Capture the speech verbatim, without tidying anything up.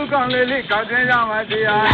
刚来的，刚跟上我的呀。